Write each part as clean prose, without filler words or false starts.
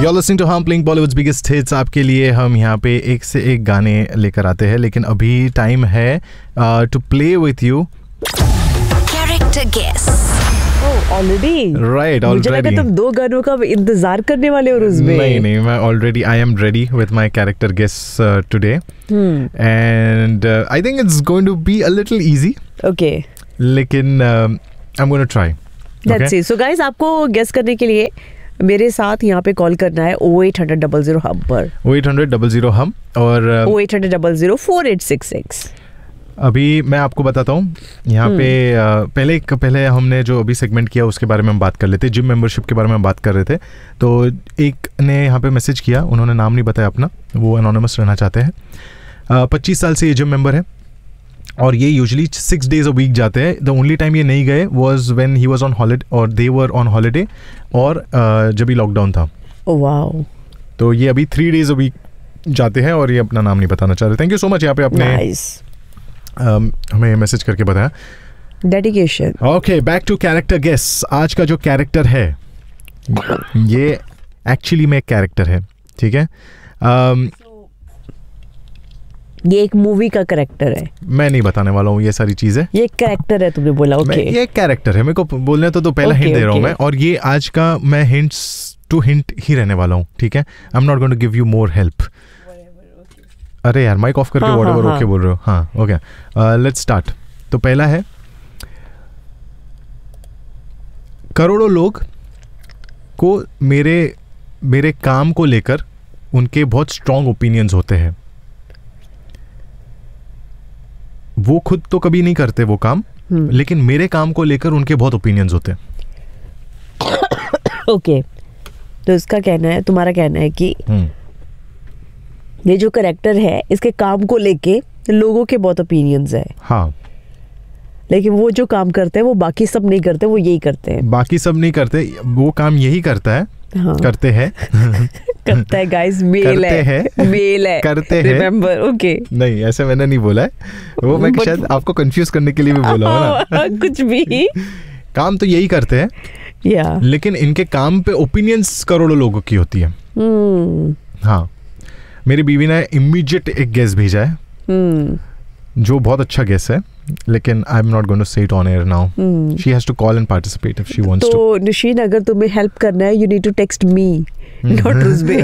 You're listening to हम playing Bollywood's biggest hits. आपके लिए हम यहाँ पे एक से एक गाने लेकर आते हैं, लेकिन अभी टाइम है to play with you. Character guess. Already Right, मुझे लगा already. तुम 2 गानों का इंतजार करने वाले हो उसमें. नहीं, मैं already I am ready with my character guess today. And I think it's going to be a little easy. Okay, लेकिन I'm going to try. Let's Okay? C. So guys, आपको गेस करने के लिए मेरे साथ यहाँ पे कॉल करना है 08000 हम पर. 0800 हम और 08000 4866. अभी मैं आपको बताता हूँ यहाँ पे पहले हमने जो अभी सेगमेंट किया उसके बारे में हम बात कर लेते, जिम मेंबरशिप के बारे में हम बात कर रहे थे. तो एक ने यहाँ पे मैसेज किया, उन्होंने नाम नहीं बताया अपना, वो एनोनिमस रहना चाहते हैं. 25 साल से ये जिम मेंबर है और ये यूजुअली 6 days a week जाते हैं. द ओनली टाइम ये नहीं गए was when he was on holiday और दे वर ऑन हॉलिडे, और जब ही लॉकडाउन था. वाओ, तो ये अभी 3 days a week जाते हैं और ये अपना नाम नहीं बताना चाह रहे. थैंक यू सो मच यहाँ पे आपने नाइस. हमें मैसेज करके बताया. Dedication. Okay, back to character guess. आज का जो कैरेक्टर है ये एक्चुअली में एक कैरेक्टर है, ठीक है. ये एक मूवी का कैरेक्टर है. मैं नहीं बताने वाला हूँ ये सारी चीजें. ये एक कैरेक्टर है, तुमने बोला. ओके, ये एक कैरेक्टर है, मेरे को बोलने तो पहला Okay, हिंट दे रहा हूँ okay. मैं, और ये आज का मैं हिंट्स टू हिंट ही रहने वाला हूँ, ठीक है. I am not going to give you more help. अरे यार, माइक ऑफ करके हाँ, व्हाटएवर हाँ, ओके बोल रहे हो. हाँ, ओके, लेट्स स्टार्ट. तो पहला है, करोड़ों लोग को मेरे काम को लेकर उनके बहुत स्ट्रॉन्ग ओपिनियंस होते हैं. वो खुद तो कभी नहीं करते वो काम, लेकिन मेरे काम को लेकर उनके बहुत ओपिनियंस होते हैं. ओके. तो इसका कहना है, तुम्हारा कहना है कि ये जो कैरेक्टर है इसके काम को लेके लोगों के बहुत ओपिनियंस है. हाँ, लेकिन वो जो काम करते हैं वो बाकी सब नहीं करते, वो यही करते हैं. बाकी सब नहीं करते, वो काम यही करता है. हाँ. करते हैं करता है गाइस, मेल करते है, हैं. मेल है, करते हैं. रिमेंबर. ओके, नहीं, ऐसे मैंने नहीं बोला है वो. मैं But- शायद आपको कंफ्यूज करने के लिए भी बोला हूँ ना. कुछ भी. काम तो यही करते हैं, या लेकिन इनके काम पे ओपिनियंस करोड़ों लोगों की होती है. हाँ, मेरी बीवी ने इमीडिएट एक गेस भेजा है जो बहुत अच्छा गेस है, लेकिन I am not going to से it on air now. She has to call and participate if she wants to. तो निशीन, अगर तुम्हें हेल्प करना है, you need to text me, not रुजबे.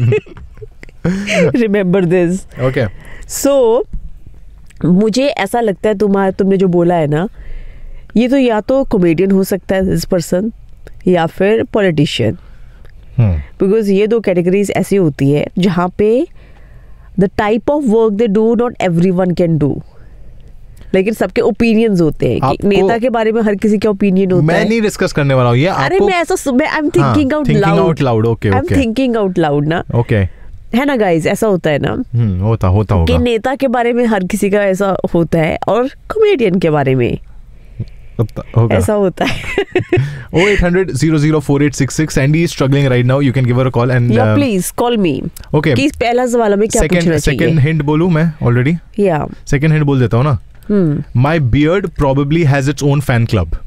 Remember this. Okay, सो मुझे ऐसा लगता है तुमने जो बोला है ना, ये तो या तो कॉमेडियन हो सकता है दिस पर्सन, या फिर पॉलिटिशियन. बिकॉज ये 2 कैटेगरीज ऐसी होती है जहाँ पे the type of work they do not everyone can do, लेकिन सबके ओपिनियंस होते हैं. कि नेता के बारे में हर किसी का ओपिनियन होता मैं है. नहीं डिस्कस करने वाला हूँ ये. अरे आपको मैं ऐसा I am thinking out loud. Okay I am thinking out loud ना, ओके. है ना गाइस, ऐसा होता है ना होता कि होगा. नेता के बारे में हर किसी का ऐसा होता है, और कॉमेडियन के बारे में होगा. ऐसा होता है. 0800-004866. Sandy is struggling right now. You can give her a call and या प्लीज कॉल मी. okay. कि पहला सवाल में क्या पूछना सेकंड चाहिए. हिंट बोलूं मैं ऑलरेडी. या सेकंड हिंट बोल देता हूँ ना. My beard probably has its own fan club.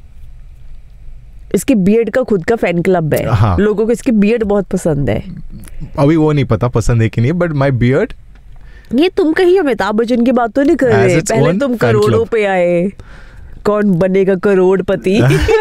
इसके बियर्ड का खुद का फैन क्लब है. हाँ. लोगों को इसकी बियर्ड बहुत पसंद है. अभी वो नहीं पता पसंद है कि नहीं, बट my beard ये तुम कहीं अमिताभ बच्चन की बात तो नहीं कर Has रहे. its पहले own तुम fan करोड़ों club. पे आए, कौन बनेगा करोड़पति.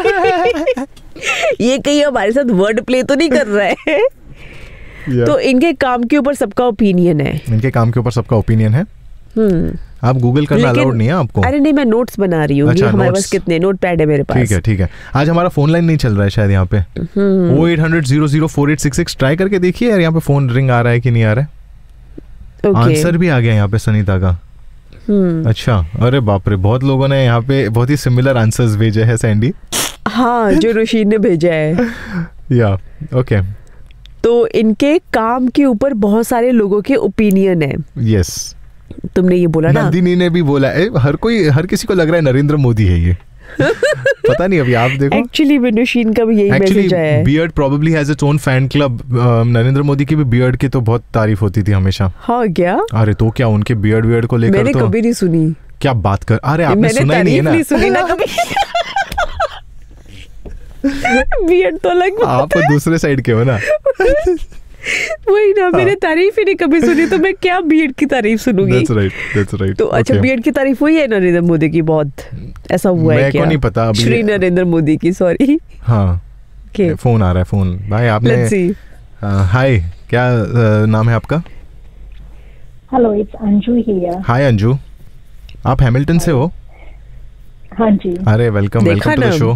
ये कहीं हमारे साथ वर्ड प्ले तो नहीं कर रहा है. तो इनके काम के ऊपर सबका ओपिनियन है. इनके काम के ऊपर सबका ओपिनियन है. आप गूगल करना अलाउड नहीं है आपको. अरे नहीं, मैं नोट्स बना रही हूँ. अच्छा, हमारे notes. पास कितने नोट पैड है मेरे पास. ठीक है. आज हमारा फोन लाइन नहीं चल रहा है शायद यहाँ पे. 0800-004866. ट्राई करके देखिए यार, यहाँ पे फोन रिंग आ रहा है कि नहीं आ रहा है. आंसर भी आ गया यहाँ पे सनीता का. अच्छा, अरे बाप रे, बहुत लोगों ने यहाँ पे बहुत ही सिमिलर आंसर्स भेजे हैं. सैंडी, हाँ, जो रोशीन ने भेजा है. या ओके. तो इनके काम के ऊपर बहुत सारे लोगों के ओपिनियन है. यस, तुमने ये बोला ना. नंदिनी ने भी बोला है. हर किसी को लग रहा है नरेंद्र मोदी है ये. पता नहीं, अभी आप देखो. एक्चुअली रोशीन का भी यही मैसेज आया है. Beard probably has its own fan club. Narendra Modi की भी बियर्ड की तो बहुत तारीफ होती थी हमेशा. हाँ क्या? अरे तो क्या उनके बियर्ड को लेकर मैंने तो कभी नहीं सुनी. क्या बात कर. अरे आपने सुना ही नहीं है ना. मैंने तारीफ नहीं सुनी ना कभी. बियर्ड तो अलग बात आप है। दूसरे साइड के हो ना। वही ना, मैंने तारीफ ही नहीं कभी सुनी, तो मैं क्या बियर्ड की तारीफ सुनूंगी। That's right. तो अच्छा, बियर्ड की तारीफ हुई है नरेंद्र मोदी की बहुत, ऐसा हुआ है मेरे को क्या? नहीं पता अभी। श्री नरेंद्र मोदी की, सॉरी। हाँ, Okay. फोन आ रहा है, फोन भाई आपने। Let's see. हाय, क्या नाम है आपका? Hello, it's Anju here. हाय अंजू, आप हैमिल्टन से हो? हाँ जी। अरे वेलकम देखा टू द ना। शो।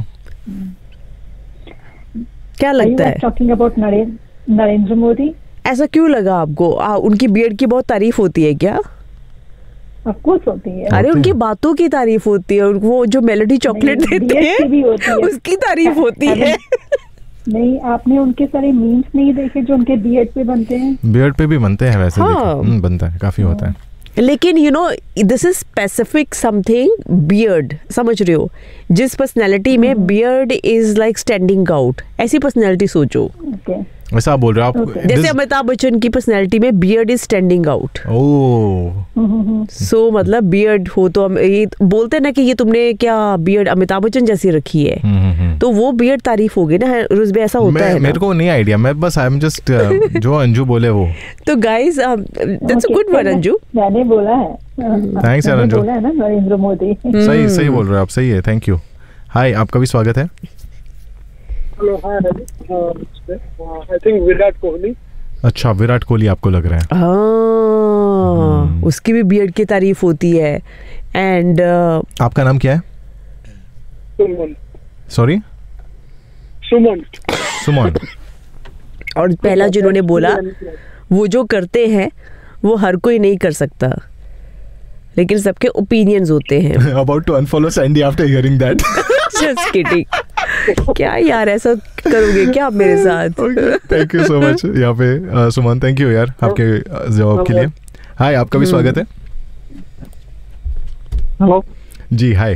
क्या लगता है, टॉकिंग अबाउट नरेंद्र मोदी? ऐसा क्यों लगा आपको? उनकी बियर्ड की बहुत तारीफ होती है क्या? ऑफ कोर्स होती है। अरे होती उनकी है। बातों की तारीफ होती है, और वो जो मेलोडी चॉकलेट नहीं, देते beard की भी होती हैं है। उसकी तारीफ होती है। नहीं, आपने उनके सारे मीम्स नहीं देखे जो उनके बियर्ड पे बनते हैं? बियर्ड पे भी बनते हैं वैसे। हाँ। बनता है, काफी होता है। लेकिन you know, this is specific something beard, समझ रहे हो? जिस पर्सनैलिटी में beard is like standing out, ऐसी पर्सनैलिटी सोचो। ओके। वैसा आप बोल रहे हो आप? Okay. जैसे अमिताभ बच्चन की पर्सनैलिटी में बियर्ड इज स्टैंडिंग आउट। ओह, सो मतलब बियर्ड हो तो हम ये बोलते हैं ना कि ये तुमने क्या बियर्ड अमिताभ बच्चन जैसी रखी है, तो वो बियर्ड तारीफ होगी ना। रुजबे ऐसा होता है ना? मेरे को नहीं आइडिया, मैं बस आई एम जस्ट जो अंजू बोले वो। तो guys, that's a good one Anju. मैंने बोला है। Thanks, मैंने अंजू। बोला है ना नरेंद्र मोदी। सही बोल रहे हो आप, सही है, थैंक यू। हाय, आपका भी स्वागत है। Hello, hi Ravi. I think Virat Kohli. अच्छा, विराट कोहली आपको लग रहा है? हाँ, उसकी भी बियर्ड की तारीफ होती है। एंड आपका नाम क्या है? सुमन। सॉरी, सुमन। सुमन। और पहला जिन्होंने बोला, वो जो करते हैं वो हर कोई नहीं कर सकता, लेकिन सबके ओपिनियंस होते हैं। About to unfollow Sandy after hearing that. Just kidding. क्या यार, ऐसा करोगे क्या आप मेरे साथ? थैंक यू सो मच यहाँ पे सुमन, थैंक यू यार आपके जवाब के लिए। हाय, आपका भी स्वागत है। हेलो। जी हाय।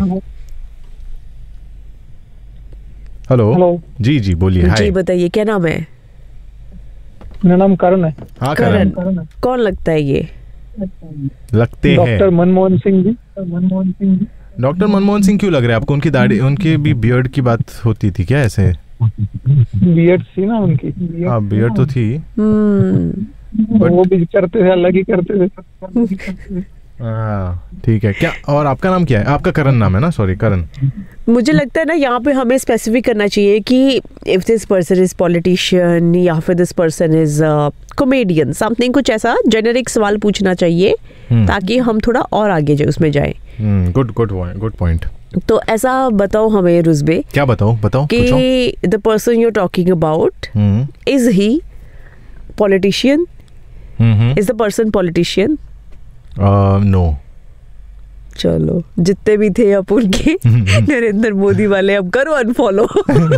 हेलो। हेलो। जी बोलिए। जी हाय। बताइए, क्या नाम है? मेरा नाम करण है। हाँ करण। करण, कौन लगता है ये? लगते हैं डॉक्टर मनमोहन सिंह जी। मनमोहन सिंह जी। डॉक्टर मनमोहन सिंह क्यों लग रहे हैं आपको? उनकी दाढ़ी, उनकी भी बियर्ड की बात होती थी क्या ऐसे? बियर्ड थी ना उनकी। हाँ, बियर्ड तो थी। वो भी करते थे, अलग ही करते थे। हाँ ठीक है। क्या, और आपका नाम क्या है? आपका करण नाम है ना? सॉरी, करण। मुझे लगता है ना, यहाँ पे हमें स्पेसिफिक करना चाहिए कि if this person is politician या फिर this person is comedian, something, कुछ ऐसा जेनेरिक सवाल पूछना चाहिए ताकि हम थोड़ा और आगे जाए, उसमें जाए। Good point. तो ऐसा बताओ हमें रुजबे, क्या बताओ पूछो। कि the person you are talking about, is he politician? Is the person politician? No. चलो, जितने भी थे अब उनके नरेंद्र मोदी वाले, अब करो अनफॉलो।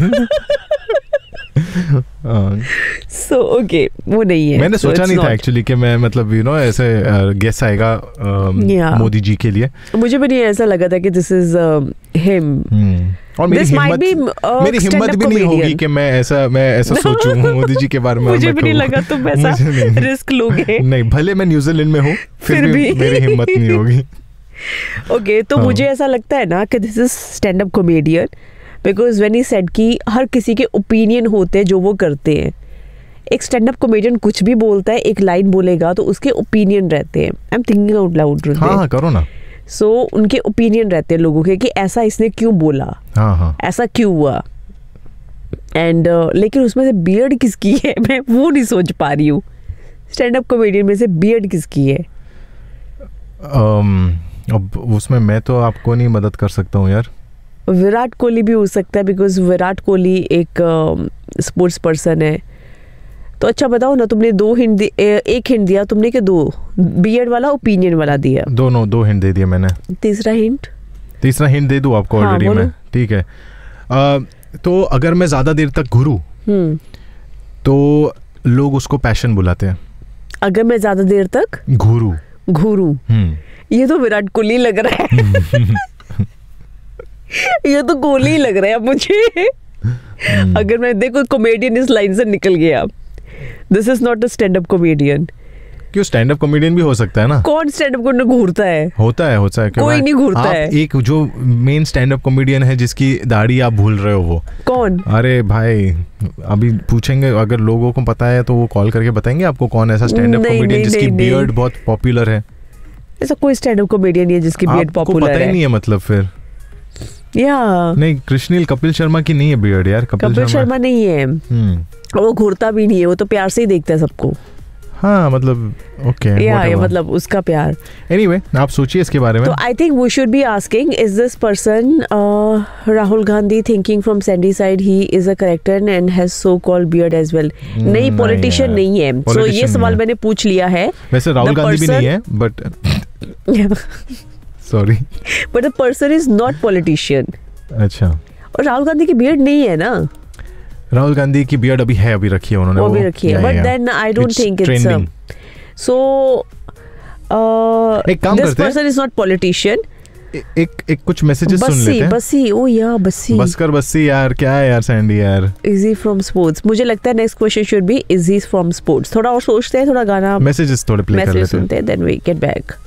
सो ओके, वो नहीं है। मैंने So सोचा it's नहीं था not. एक्चुअली कि मैं मतलब ऐसे गेस आएगा Yeah. मोदी जी के लिए। मुझे भी नहीं ऐसा लगा था कि दिस इज हिम। और This might be, मेरी हिम्मत stand-up भी नहीं होगी comedian. कि मैं ऐसा सोचूं मोदी जी के बारे में। मुझे मैं भी नहीं कहूं। लगा तुम ऐसा मुझे नहीं। रिस्क लोगे। नहीं, भले मैं न्यूजीलैंड में हूँ, फिर फिर भी भी। मेरी हिम्मत नहीं होगी। ओके, तो हाँ। मुझे ऐसा लगता है ना कि this is stand up comedian, because when he said कि हर किसी के ओपिनियन होते हैं जो वो करते हैं। एक स्टैंड अप कॉमेडियन कुछ भी बोलता है, एक लाइन बोलेगा तो उसके ओपिनियन रहते हैं। I am thinking out loud. हाँ, करो ना। सो उनके ओपिनियन रहते हैं लोगों के कि ऐसा इसने क्यों बोला, हाँ। ऐसा क्यों हुआ। एंड लेकिन उसमें से बियर्ड किसकी है, मैं वो नहीं सोच पा रही हूँ। स्टैंड अप कॉमेडियन में से बियर्ड किसकी है? अब उसमें मैं तो आपको नहीं मदद कर सकता हूँ यार। विराट कोहली भी हो सकता है, बिकॉज विराट कोहली एक स्पोर्ट्स पर्सन है। तो अच्छा बताओ ना, तुमने एक हिंट दिया तुमने कि दो, बियर्ड वाला ओपिनियन वाला दिया। दो हिंट दे दिए मैंने। तीसरा हिंट दे दूँ आपको हाँ, ऑलरेडी मैं? ठीक है। तो अगर मैं ज़्यादा देर तक घूरूं तो लोग उसको पैशन बुलाते हैं। अगर मैं ज्यादा देर तक घूरूं, ये तो विराट कोहली लग रहा है। ये तो कोहली ही लग रहा है अब मुझे। अगर मैं देखो, कॉमेडियन इस लाइन से निकल गया। This is not a stand up comedian. क्यों स्टैंड अप कॉमेडियन भी हो सकता है ना. कौन स्टैंड अप कॉमेडियन घूरता है? होता है क्यों कोई नहीं घूरता आप है. एक जो मेन स्टैंड अप कॉमेडियन है जिसकी दाढ़ी आप भूल रहे हो वो कौन? अरे भाई अभी पूछेंगे, अगर लोगों को पता है तो वो कॉल करके बताएंगे आपको कौन ऐसा स्टैंड अप कॉमेडियन जिसकी बियर्ड बहुत पॉपुलर है. ऐसा कोई स्टैंड अप कॉमेडियन नहीं है जिसकी बियर्ड पॉपुलर है. पता ही नहीं है मतलब फिर. या नहीं कृष्णील कपिल शर्मा की नहीं है बियर्ड यार. कपिल शर्मा नहीं है. वो घूरता भी नहीं है, वो तो प्यार से ही देखता है सबको. हाँ मतलब ओके. ये मतलब उसका प्यार. एनीवे आप सोचिए इसके बारे में. तो I think we should be asking is this person Rahul Gandhi thinking from Sandy side he is a character and has so called beard as well. नहीं पॉलिटिशियन नहीं है. सो ये सवाल मैंने पूछ लिया है. वैसे राहुल गांधी भी नहीं है but sorry but the person is not politician. अच्छा. और राहुल गांधी की बियर्ड नहीं है ना. राहुल गांधी की बियर्ड अभी है, अभी रखी है उन्होंने. वो भी रखी है but then I don't think it's so एक काम दिस करते हैं. Person is not politician. एक कुछ मैसेजेस सुन लेते हैं. बस्सी ओ या बस्सी बसकर बस्सी यार क्या है यार सैंडी यार. Is he from sports? मुझे लगता है next question should be is he from sports. थोड़ा और सोचते हैं, थोड़ा गाना मैसेजेस थोड़े प्ले कर लेते हैं. सुनते हैं देन वी गेट बैक.